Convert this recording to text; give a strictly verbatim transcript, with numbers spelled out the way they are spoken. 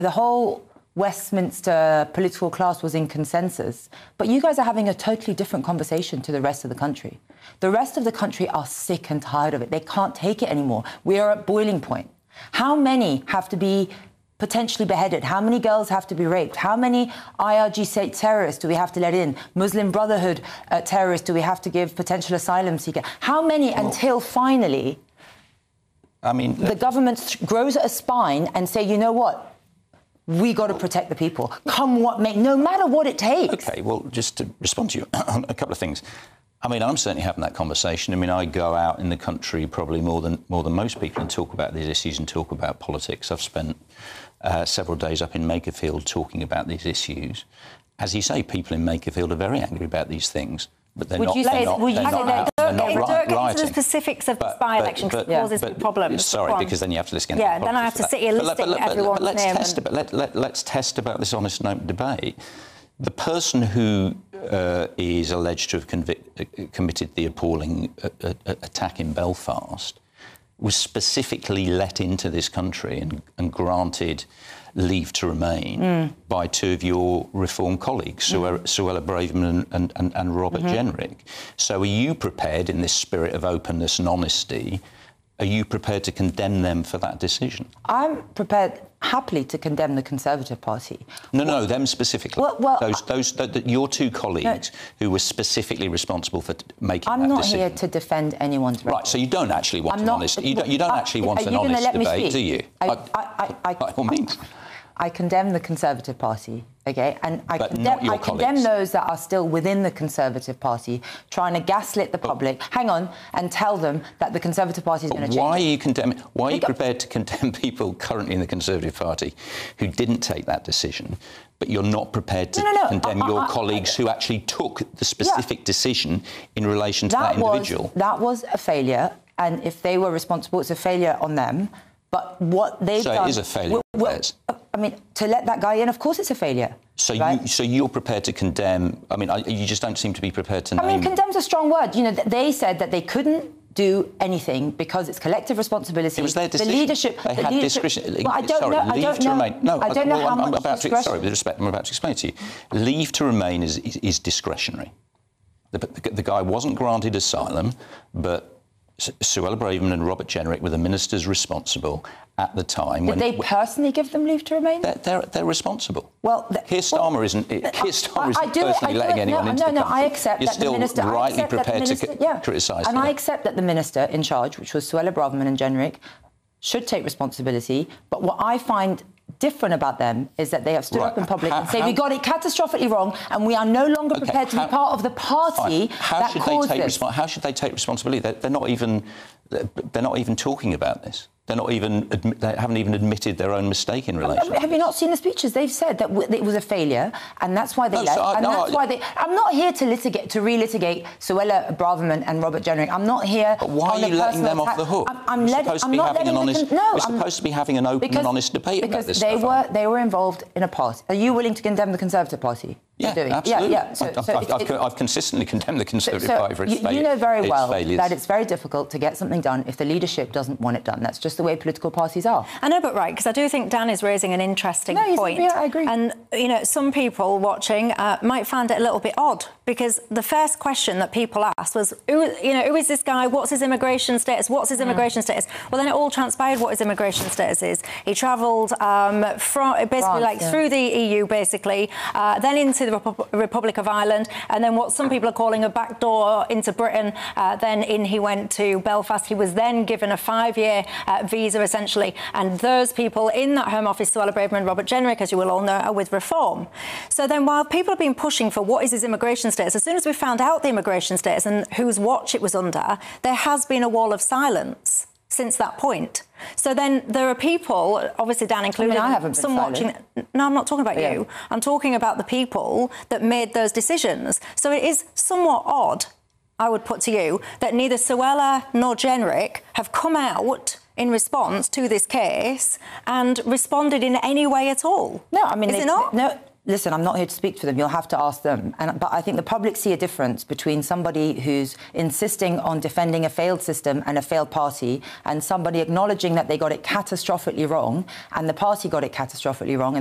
the whole Westminster political class was in consensus. But you guys are having a totally different conversation to the rest of the country. The rest of the country are sick and tired of it. They can't take it anymore. We are at boiling point. How many have to be potentially beheaded? How many girls have to be raped? How many I R G C terrorists do we have to let in? Muslim Brotherhood uh, terrorists do we have to give potential asylum seeker? How many well, until finally I mean, the government grows a spine and say, you know what? We got to protect the people. Come what may, no matter what it takes. OK, well, just to respond to you on a couple of things. I mean, I'm certainly having that conversation. I mean, I go out in the country probably more than more than most people and talk about these issues and talk about politics. I've spent uh, several days up in Makerfield talking about these issues. As you say, people in Makerfield are very angry about these things, but they're would not. You they're say, not. Would you they're say not, that? out, they're not Don't right, get rioting. into the specifics of but, the by-election because it causes but, problems. Sorry, because then you have to list against. Yeah, then I have to sit here listing but, but, everyone's but let's name. Test And... about, let, let, let's test about this honest and open debate. The person who uh, is alleged to have convic- committed the appalling uh, uh, attack in Belfast was specifically let into this country and, and granted leave to remain mm. by two of your Reform colleagues, mm. Suella Braverman and, and, and Robert mm-hmm. Jenrick. So are you prepared, in this spirit of openness and honesty, are you prepared to condemn them for that decision? I'm prepared happily to condemn the Conservative Party. No, no, them specifically. Well, well those, those, the, the, your two colleagues no, who were specifically responsible for t- making I'm that not decision. here to defend anyone's record. Right, so you don't actually want I'm an not, honest... You don't, you don't uh, actually want an you honest let me debate, speak? do you? I, I, I, I, by all means. I condemn the Conservative Party, OK? And I, but condemn, not your I condemn colleagues. those that are still within the Conservative Party trying to gaslit the public, but, hang on, and tell them that the Conservative Party is going to change. Why are you condemning... Why are you prepared to condemn people currently in the Conservative Party who didn't take that decision, but you're not prepared to no, no, no. condemn I, your I, colleagues I, I, who actually took the specific yeah. decision in relation to that, that individual? Was, that was a failure, and if they were responsible, it's a failure on them. But what they've so done... So it is a failure of theirs? I mean, to let that guy in, of course it's a failure. So, right? you, so you're prepared to condemn... I mean, you just don't seem to be prepared to name... I mean, condemn's a strong word. You know, they said that they couldn't do anything because it's collective responsibility. It was their decision. The leadership... They the had leadership, discretion. Well, I don't sorry, know, leave I don't to know, remain... No, I don't know well, how I'm, much I'm about discretion... to, Sorry, with respect, I'm about to explain to you. Leave to remain is, is, is discretionary. The, the, the guy wasn't granted asylum, but Suella Braverman and Robert Jenrick were the ministers responsible at the time. Did when, they personally give them leave to remain? They're, they're, they're responsible. Well, the, Keir Starmer well, isn't, Keir Starmer isn't I, I do, personally I letting do, anyone no, into no, the no, country. I accept You're that still the minister, rightly prepared minister, to yeah. criticise And them. I accept that the minister in charge, which was Suella Braverman and Jenrick, should take responsibility. But what I find different about them is that they have stood right. up in public how, and say how, we got it catastrophically wrong and we are no longer okay, prepared to how, be part of the party how that should caused they take this. respo- How should they take responsibility? They're, they're not even they're not even talking about this. They're not even admi- they haven't even admitted their own mistake in relation. Have you not seen the speeches? They've said that w- it was a failure, and that's why they no, left. So I, and no, that's I, why they. I'm not here to litigate, to relitigate Suella Braverman and Robert Jenrick. I'm not here. But why on are you letting them attack. off the hook? I'm, I'm we're let, supposed I'm to be not having an honest. con- no, we're I'm, supposed to be having an open because, and honest debate because about this they stuff. were they were involved in a party. Are you willing to condemn the Conservative Party? Yeah, doing? absolutely. Yeah, yeah. So, I've, so I've, it, I've, it, I've consistently condemned the Conservative so, Party for its you, failure. you know very well failures. that it's very difficult to get something done if the leadership doesn't want it done. That's just the way political parties are. I know, but right, because I do think Dan is raising an interesting no, point. Yeah, I agree. And, you know, some people watching uh, might find it a little bit odd because the first question that people asked was, who, you know, who is this guy? What's his immigration status? What's his immigration mm. status? Well, then it all transpired what his immigration status is. He travelled um, from basically France, like yeah. through the E U, basically, uh, then into the Repu- Republic of Ireland, and then what some people are calling a backdoor into Britain. Uh, then in he went to Belfast. He was then given a five-year uh, visa, essentially, and those people in that Home Office, Suella Braverman and Robert Jenrick, as you will all know, are with Reform. So then while people have been pushing for what is his immigration status, as soon as we found out the immigration status and whose watch it was under, there has been a wall of silence since that point. So then there are people, obviously Dan included, I mean, I haven't some been watching... No, I'm not talking about yeah. you. I'm talking about the people that made those decisions. So it is somewhat odd, I would put to you, that neither Suella nor Jenrick have come out in response to this case and responded in any way at all. No, I mean... Is they, it not? No, Listen, I'm not here to speak for them. You'll have to ask them. And, but I think the public see a difference between somebody who's insisting on defending a failed system and a failed party and somebody acknowledging that they got it catastrophically wrong and the party got it catastrophically wrong.